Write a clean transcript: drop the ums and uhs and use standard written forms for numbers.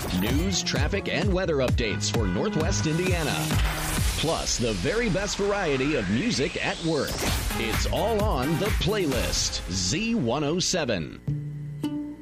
News, traffic, and weather updates for Northwest Indiana. Plus, the very best variety of music at work. It's all on The Playlist, Z107.